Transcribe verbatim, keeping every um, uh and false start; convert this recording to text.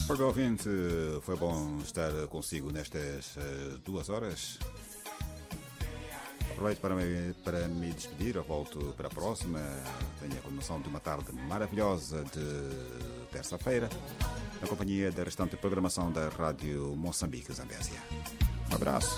Para o ouvinte, foi bom estar consigo nestas uh, duas horas. Aproveito para me, para me despedir, eu volto para a próxima. Tenho a continuação de uma tarde maravilhosa de terça-feira, na companhia da restante programação da Rádio Moçambique Zambésia. Um abraço.